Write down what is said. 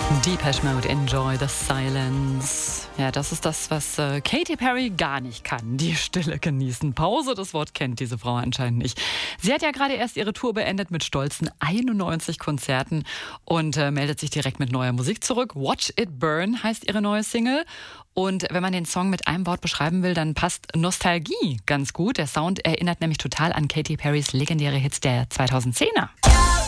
Depeche Mode, Enjoy the Silence. Ja, das ist das, was Katy Perry gar nicht kann. Die Stille genießen. Pause, das Wort kennt diese Frau anscheinend nicht. Sie hat ja gerade erst ihre Tour beendet mit stolzen 91 Konzerten und meldet sich direkt mit neuer Musik zurück. Watch It Burn heißt ihre neue Single. Und wenn man den Song mit einem Wort beschreiben will, dann passt Nostalgie ganz gut. Der Sound erinnert nämlich total an Katy Perrys legendäre Hits der 2010er.